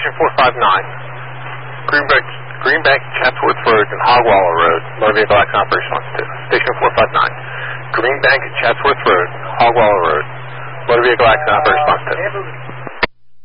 Station 459. Greenbank, Chatsworth Road, and Hogwalla Road. Motor vehicle accident operation on Station 459. Greenbank, Chatsworth Road, Hogwalla Road. Motor vehicle accident operation on